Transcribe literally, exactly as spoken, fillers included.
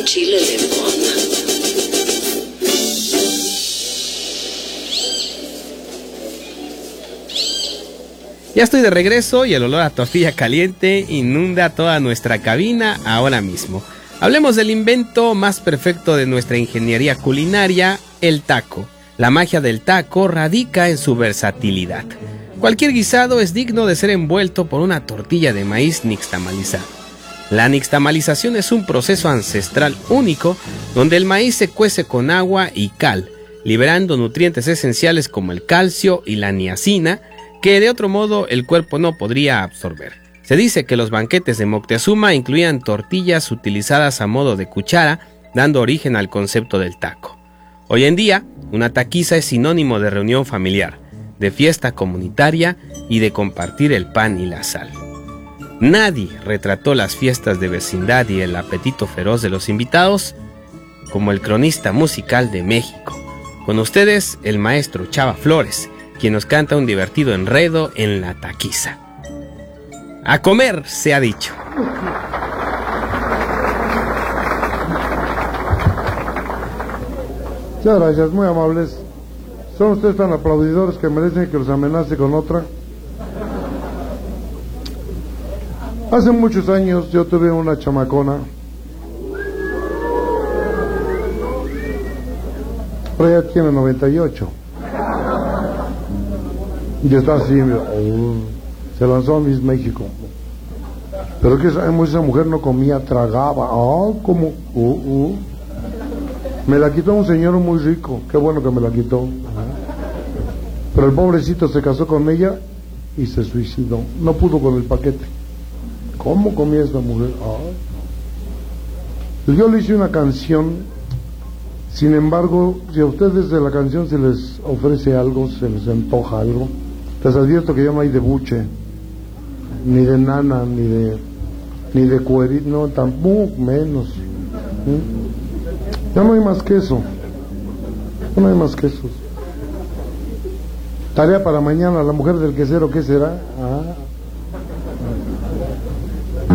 chile limón. Ya estoy de regreso y el olor a tortilla caliente inunda toda nuestra cabina ahora mismo. Hablemos del invento más perfecto de nuestra ingeniería culinaria, el taco. La magia del taco radica en su versatilidad. Cualquier guisado es digno de ser envuelto por una tortilla de maíz nixtamalizado. La nixtamalización es un proceso ancestral único donde el maíz se cuece con agua y cal, liberando nutrientes esenciales como el calcio y la niacina, que de otro modo el cuerpo no podría absorber. Se dice que los banquetes de Moctezuma incluían tortillas utilizadas a modo de cuchara, dando origen al concepto del taco. Hoy en día, una taquiza es sinónimo de reunión familiar, de fiesta comunitaria y de compartir el pan y la sal. Nadie retrató las fiestas de vecindad y el apetito feroz de los invitados como el cronista musical de México. Con ustedes, el maestro Chava Flores, quien nos canta un divertido enredo en la taquiza. A comer, se ha dicho. Muchas gracias, muy amables. ¿Son ustedes tan aplaudidores que merecen que los amenace con otra? Hace muchos años yo tuve una chamacona. Pero ella tiene noventa y ocho. Y está así, mira, oh, se lanzó a Miss México. Pero que esa, esa mujer no comía, tragaba. Ah, como, uh, uh. Me la quitó un señor muy rico. Qué bueno que me la quitó. Pero el pobrecito se casó con ella y se suicidó. No pudo con el paquete. ¿Cómo comía esta mujer? Ah. Yo le hice una canción. Sin embargo, si a ustedes de la canción se les ofrece algo, se les antoja algo, les advierto que ya no hay de buche, ni de nana, ni de ni de cuerito, no, tampoco menos. ¿Mm? Ya no hay más que eso. Ya no hay más que eso. Tarea para mañana, la mujer del quesero, ¿qué será? Ah.